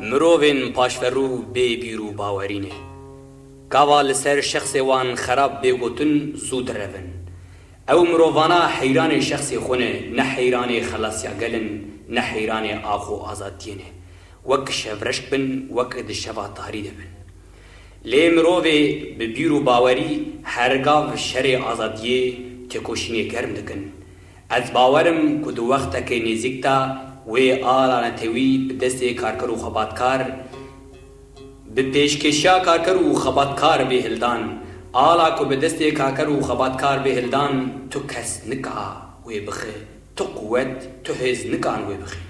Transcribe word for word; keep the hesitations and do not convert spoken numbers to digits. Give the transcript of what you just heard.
مروفین پاشفرو بی بیرو باورینه کاوا لسر شخص وان خراب بگوتن زود روین او مروفانا حیران شخص خونه نه حیران خلاصیا گلن نه حیران آخو آزادینه وک شفرشک بن وک دشوا تاری دبن لی مروفی به بیرو باوری هرگاو شر آزادیه تکوشینی گرم دکن از باورم که دو وقت که نزیکتا و آلان تیوی به دست کارکر و خباتکار به پیشکشیا کارکر و خباتکار به هلدان آلا که به دست کارکر و خباتکار به هلدان تو کس نکا و بخه تو قوت تو هز نکان و بخه